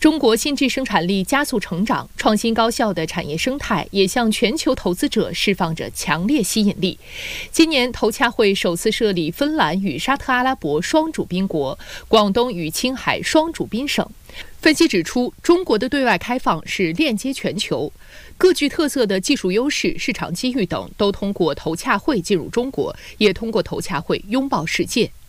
中国新质生产力加速成长，创新高效的产业生态也向全球投资者释放着强烈吸引力。今年投洽会首次设立芬兰与沙特阿拉伯双主宾国，广东与青海双主宾省。分析指出，中国的对外开放是链接全球，各具特色的技术优势、市场机遇等都通过投洽会进入中国，也通过投洽会拥抱世界。